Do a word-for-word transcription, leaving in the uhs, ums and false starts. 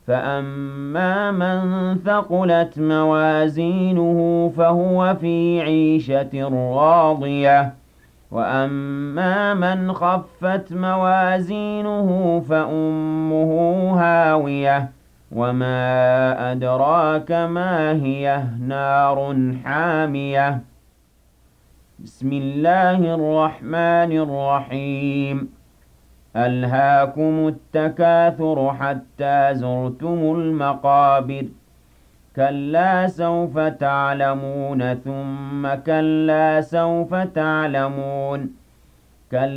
فأما من ثقلت موازينه فهو في عيشة راضية وأما من خفت موازينه فأمه هاوية وما أدراك ما هي نار حامية بسم الله الرحمن الرحيم ألهاكم التكاثر حتى زرتم المقابر كلا سوف تعلمون ثم كلا سوف تعلمون كلا